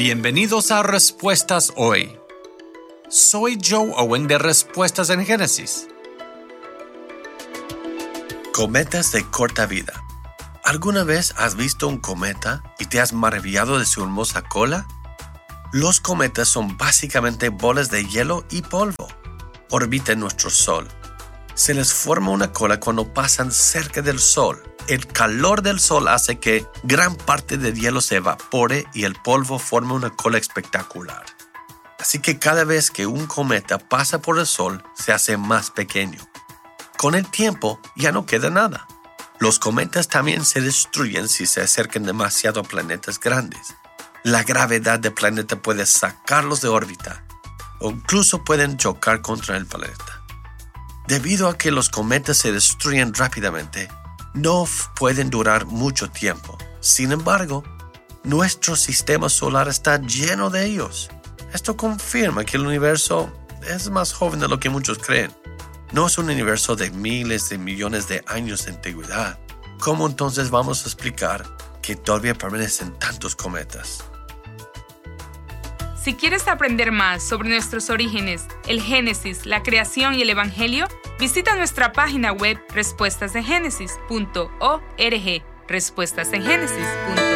Bienvenidos a Respuestas Hoy. Soy Joe Owen de Respuestas en Génesis. Cometas de corta vida. ¿Alguna vez has visto un cometa y te has maravillado de su hermosa cola? Los cometas son básicamente bolas de hielo y polvo. Orbitan nuestro Sol. Se les forma una cola cuando pasan cerca del Sol. El calor del Sol hace que gran parte del hielo se evapore y el polvo forma una cola espectacular. Así que cada vez que un cometa pasa por el Sol, se hace más pequeño. Con el tiempo ya no queda nada. Los cometas también se destruyen si se acercan demasiado a planetas grandes. La gravedad del planeta puede sacarlos de órbita o incluso pueden chocar contra el planeta. Debido a que los cometas se destruyen rápidamente, no pueden durar mucho tiempo. Sin embargo, nuestro sistema solar está lleno de ellos. Esto confirma que el universo es más joven de lo que muchos creen. No es un universo de miles de millones de años de antigüedad. ¿Cómo entonces vamos a explicar que todavía permanecen tantos cometas? Si quieres aprender más sobre nuestros orígenes, el Génesis, la creación y el Evangelio, visita nuestra página web respuestasengénesis.org. respuestasengénesis.org